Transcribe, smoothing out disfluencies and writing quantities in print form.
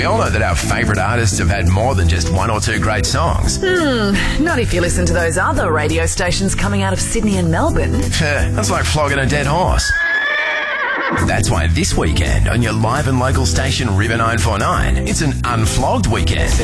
all know that our favourite artists have had more than just one or two great songs. Not if you listen to those other radio stations coming out of Sydney and Melbourne. That's like flogging a dead horse. That's why this weekend on your live and local station River 949, it's an unflogged weekend.